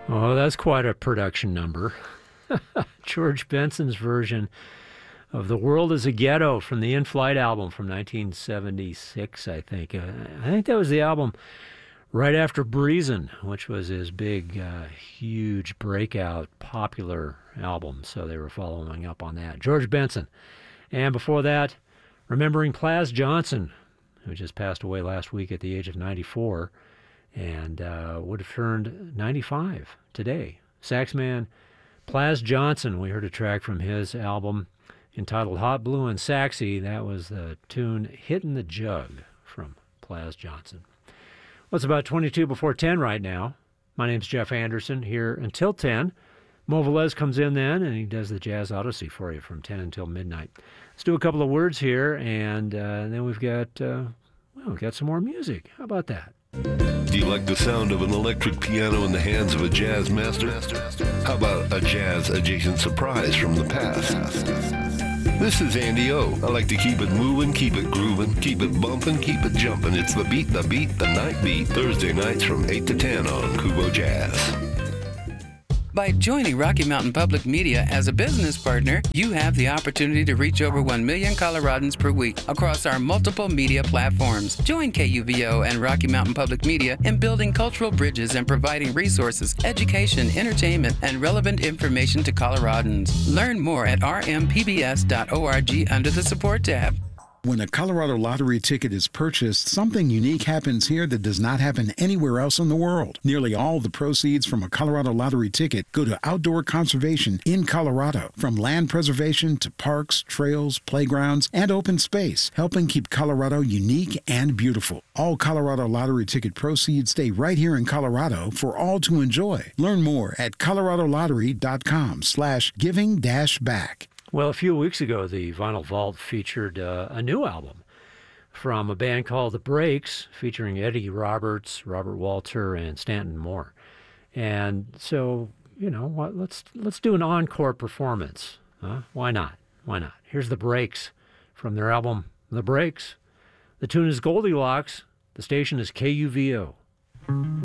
Oh, that's quite a production number. George Benson's version of The World is a Ghetto from the In-Flight album from 1976, I think. I think that was the album right after Breezin', which was his big, huge breakout, popular album. So they were following up on that. George Benson. And before that, remembering Plas Johnson, who just passed away last week at the age of 94 and would have turned 95 today. Saxman Plas Johnson, we heard a track from his album entitled Hot Blue and Saxy. That was the tune Hittin' the Jug from Plas Johnson. Well, it's about 22 before 10 right now. My name's Jeff Anderson here until 10. Mo Velez comes in then, and he does the Jazz Odyssey for you from 10 until midnight. Let's do a couple of words here, and then we've got some more music. How about that? Do you like the sound of an electric piano in the hands of a jazz master? How about a jazz-adjacent surprise from the past? This is Andy O. I like to keep it moving, keep it grooving, keep it bumping, keep it jumping. It's the night beat, Thursday nights from 8 to 10 on Kubo Jazz. By joining Rocky Mountain Public Media as a business partner, you have the opportunity to reach over 1 million Coloradans per week across our multiple media platforms. Join KUVO and Rocky Mountain Public Media in building cultural bridges and providing resources, education, entertainment, and relevant information to Coloradans. Learn more at rmpbs.org under the Support tab. When a Colorado Lottery ticket is purchased, something unique happens here that does not happen anywhere else in the world. Nearly all the proceeds from a Colorado Lottery ticket go to outdoor conservation in Colorado, from land preservation to parks, trails, playgrounds, and open space, helping keep Colorado unique and beautiful. All Colorado Lottery ticket proceeds stay right here in Colorado for all to enjoy. Learn more at coloradolottery.com/giving-back. Well, a few weeks ago, the Vinyl Vault featured a new album from a band called The Breaks, featuring Eddie Roberts, Robert Walter, and Stanton Moore. And so, you know, let's do an encore performance. Huh? Why not? Why not? Here's The Breaks from their album The Breaks. The tune is Goldilocks. The station is KUVO.